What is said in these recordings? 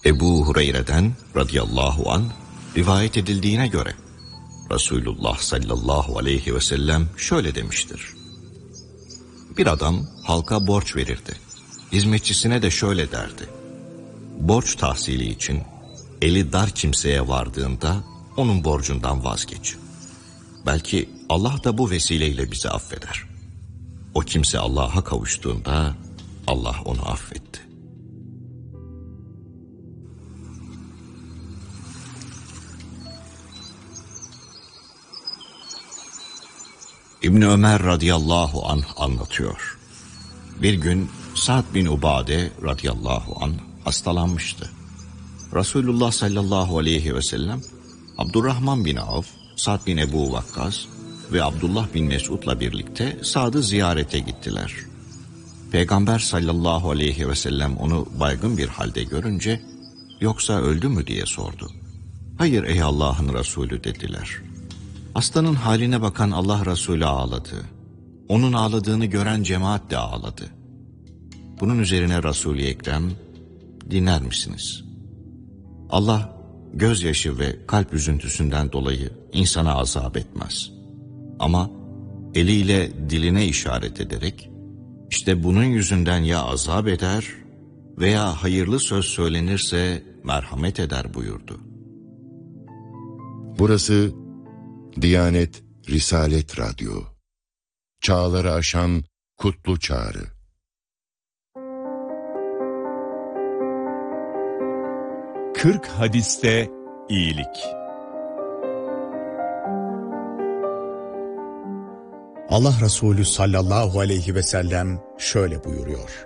Ebu Hureyre'den radıyallahu anh rivayet edildiğine göre Resulullah sallallahu aleyhi ve sellem şöyle demiştir. Bir adam halka borç verirdi. Hizmetçisine de şöyle derdi. Borç tahsili için eli dar kimseye vardığında onun borcundan vazgeç. Belki Allah da bu vesileyle bizi affeder. O kimse Allah'a kavuştuğunda Allah onu affetti. İbn Ömer radıyallahu anh anlatıyor. Bir gün Sa'd bin Ubade radıyallahu anh hastalanmıştı. Resulullah sallallahu aleyhi ve sellem Abdurrahman bin Avf, Sa'd bin Ebu Vakkas ve Abdullah bin Mesud'la birlikte Sa'd'ı ziyarete gittiler. Peygamber sallallahu aleyhi ve sellem onu baygın bir halde görünce yoksa öldü mü diye sordu. Hayır ey Allah'ın Resulü dediler. Hastanın haline bakan Allah Resulü ağladı. Onun ağladığını gören cemaat de ağladı. Bunun üzerine Resul-i Ekrem, dinler misiniz? Allah gözyaşı ve kalp üzüntüsünden dolayı insana azap etmez. Ama eliyle diline işaret ederek, işte bunun yüzünden ya azap eder veya hayırlı söz söylenirse merhamet eder buyurdu. Burası Diyanet Risalet Radyo. Çağları aşan kutlu çağrı. Kırk hadiste iyilik. Allah Resulü sallallahu aleyhi ve sellem şöyle buyuruyor.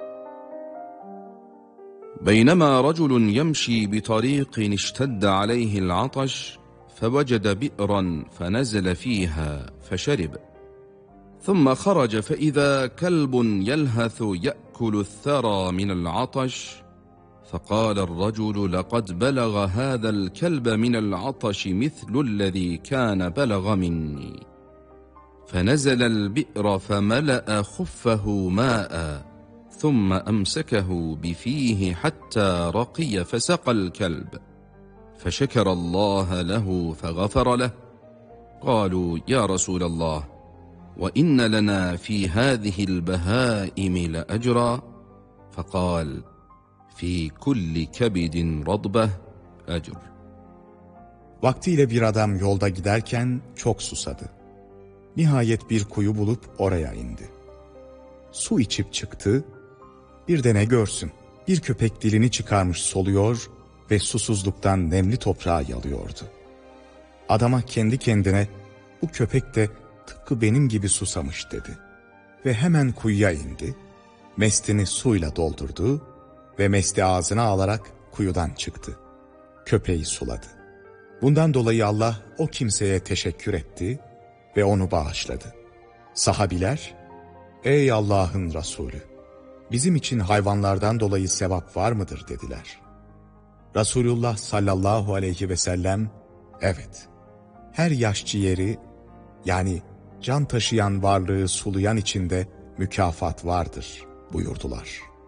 بينما رجل يمشي بطريق اشتد عليه العطش فوجد بئرا فنزل فيها فشرب ثم خرج فإذا كلب يلهث يأكل الثرى من العطش فقال الرجل لقد بلغ هذا الكلب من العطش مثل الذي كان بلغ مني فنزل البئر فملأ خفه ماء ثم أمسكه بفيه حتى رقي فسقى الكلب فشكر الله له فغفر له قالوا يا رسول الله وإن لنا في هذه البهائم لأجرا فقال في كل كبد رطبة أجر. Vaktiyle bir adam yolda giderken çok susadı. Nihayet bir kuyu bulup oraya indi. Su içip çıktı, bir de ne görsün, bir köpek dilini çıkarmış soluyor ve susuzluktan nemli toprağı yalıyordu. Adama kendi kendine, bu köpek de tıpkı benim gibi susamış dedi. Ve hemen kuyuya indi, mestini suyla doldurdu ve mesti ağzına alarak kuyudan çıktı. Köpeği suladı. Bundan dolayı Allah o kimseye teşekkür etti ve onu bağışladı. Sahabiler, ey Allah'ın Resulü, bizim için hayvanlardan dolayı sevap var mıdır dediler. Resulullah sallallahu aleyhi ve sellem, evet, her yaş ciğeri yani can taşıyan varlığı sulayan içinde mükafat vardır buyurdular.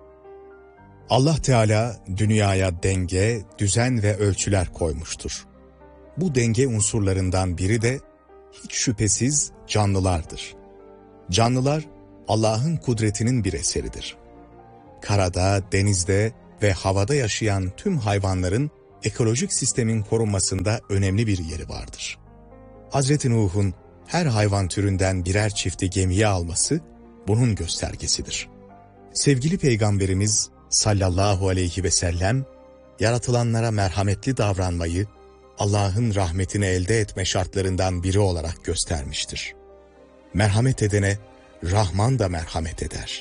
Allah Teala dünyaya denge, düzen ve ölçüler koymuştur. Bu denge unsurlarından biri de hiç şüphesiz canlılardır. Canlılar Allah'ın kudretinin bir eseridir. Karada, denizde ve havada yaşayan tüm hayvanların ekolojik sistemin korunmasında önemli bir yeri vardır. Hazreti Nuh'un her hayvan türünden birer çifti gemiye alması bunun göstergesidir. Sevgili Peygamberimiz sallallahu aleyhi ve sellem, yaratılanlara merhametli davranmayı Allah'ın rahmetini elde etme şartlarından biri olarak göstermiştir. Merhamet edene Rahman da merhamet eder.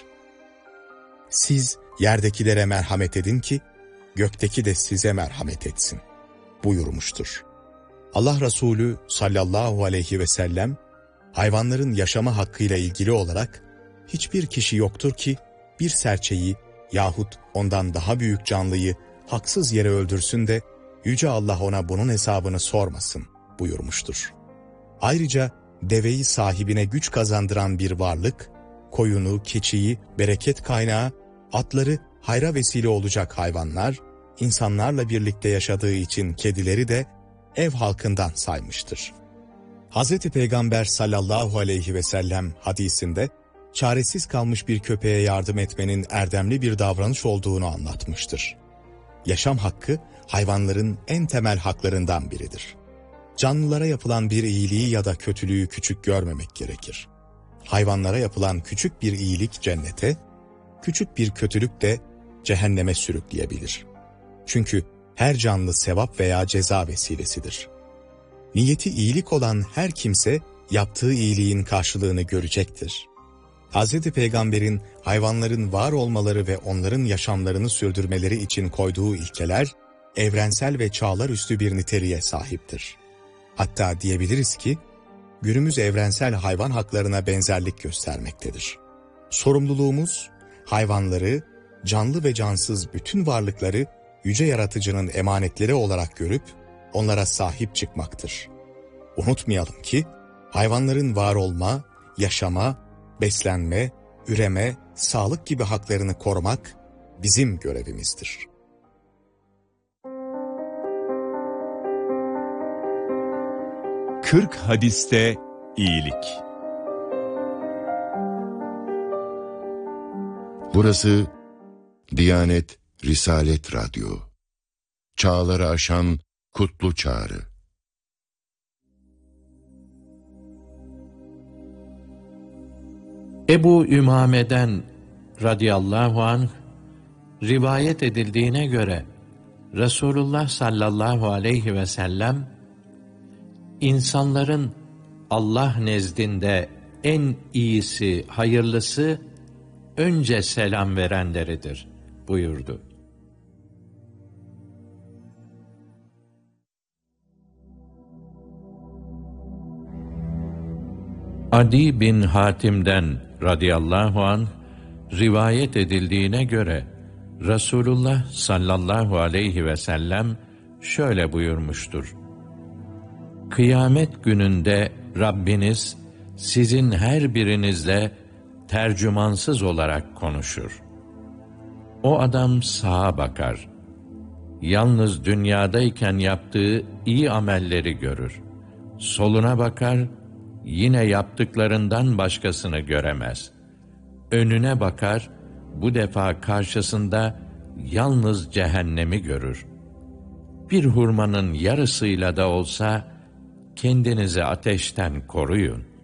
Siz yerdekilere merhamet edin ki gökteki de size merhamet etsin buyurmuştur. Allah Resulü sallallahu aleyhi ve sellem hayvanların yaşama hakkıyla ilgili olarak hiçbir kişi yoktur ki bir serçeyi yahut ondan daha büyük canlıyı haksız yere öldürsün de Yüce Allah ona bunun hesabını sormasın buyurmuştur. Ayrıca deveyi sahibine güç kazandıran bir varlık, koyunu, keçiyi bereket kaynağı, atları hayra vesile olacak hayvanlar, insanlarla birlikte yaşadığı için kedileri de ev halkından saymıştır. Hz. Peygamber sallallahu aleyhi ve sellem hadisinde çaresiz kalmış bir köpeğe yardım etmenin erdemli bir davranış olduğunu anlatmıştır. Yaşam hakkı hayvanların en temel haklarından biridir. Canlılara yapılan bir iyiliği ya da kötülüğü küçük görmemek gerekir. Hayvanlara yapılan küçük bir iyilik cennete, küçük bir kötülük de cehenneme sürükleyebilir. Çünkü her canlı sevap veya ceza vesilesidir. Niyeti iyilik olan her kimse yaptığı iyiliğin karşılığını görecektir. Hz. Peygamber'in hayvanların var olmaları ve onların yaşamlarını sürdürmeleri için koyduğu ilkeler, evrensel ve çağlar üstü bir niteliğe sahiptir. Hatta diyebiliriz ki, günümüz evrensel hayvan haklarına benzerlik göstermektedir. Sorumluluğumuz, hayvanları, canlı ve cansız bütün varlıkları yüce yaratıcının emanetleri olarak görüp, onlara sahip çıkmaktır. Unutmayalım ki, hayvanların var olma, yaşama, beslenme, üreme, sağlık gibi haklarını korumak bizim görevimizdir. Kırk hadiste iyilik. Burası Diyanet Risalet Radyo. Çağları aşan kutlu çağrı. Ebu Ümame'den radıyallahu anh rivayet edildiğine göre Resulullah sallallahu aleyhi ve sellem insanların Allah nezdinde en iyisi, hayırlısı önce selam verenleridir buyurdu. Adi bin Hatim'den radıyallahu anh rivayet edildiğine göre Resulullah sallallahu aleyhi ve sellem şöyle buyurmuştur: Kıyamet gününde Rabbiniz sizin her birinizle tercümansız olarak konuşur. O adam sağa bakar. Yalnız dünyadayken yaptığı iyi amelleri görür. Soluna bakar, yine yaptıklarından başkasını göremez. Önüne bakar, bu defa karşısında yalnız cehennemi görür. Bir hurmanın yarısıyla da olsa kendinizi ateşten koruyun.